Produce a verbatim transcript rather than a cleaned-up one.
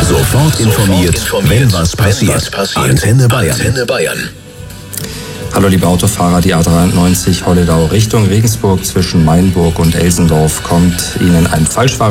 Sofort informiert, wenn was passiert. Antenne Bayern. Antenne Bayern. Hallo liebe Autofahrer, die A dreiundneunzig Holledau Richtung Regensburg zwischen Mainburg und Elsendorf kommt Ihnen ein Falschfahrer